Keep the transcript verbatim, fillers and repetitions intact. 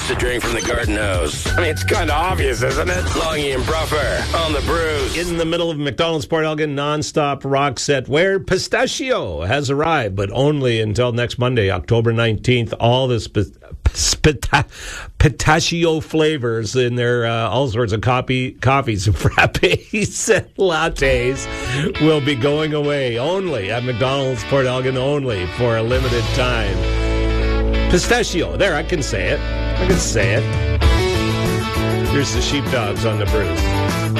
choose to drink from the garden hose? I mean, it's kind of obvious, isn't it? Longy and Bruffer on the Brews. In the middle of McDonald's Port Elgin non-stop rock set where Pistachio has arrived, but only until next Monday, October nineteenth. All the sp- sp- pistachio flavors in their uh, all sorts of coffee, coffees and frappes and lattes will be going away only at McDonald's Port Elgin, only for a limited time. Pistachio. There, I can say it. I can say it. Here's the Sheepdogs on the Brews.